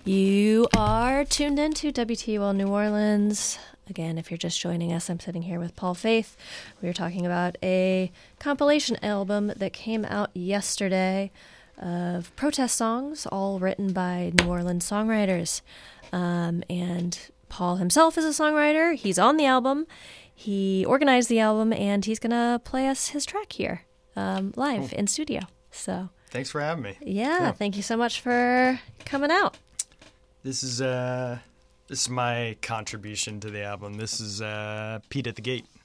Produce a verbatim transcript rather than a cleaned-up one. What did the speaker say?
You are tuned into W T U L New Orleans. Again, if you're just joining us, I'm sitting here with Paul Faith. We are talking about a compilation album that came out yesterday of protest songs, all written by New Orleans songwriters. Um, and Paul himself is a songwriter. He's on the album. He organized the album, and he's going to play us his track here um, live cool. in studio. So thanks for having me. Yeah, cool. Thank you so much for coming out. This is uh, this is my contribution to the album. This is uh, Pete at the Gate.